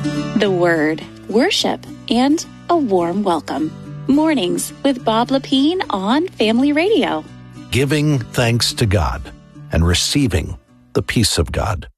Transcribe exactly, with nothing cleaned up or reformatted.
The Word, worship, and a warm welcome. Mornings with Bob Lepine on Family Radio. Giving thanks to God and receiving the peace of God.